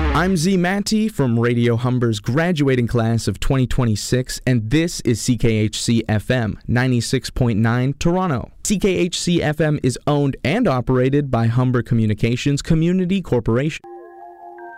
I'm Z Matti from Radio Humber's graduating class of 2026, and this is CKHC FM 96.9 Toronto. CKHC FM is owned and operated by Humber Communications Community Corporation.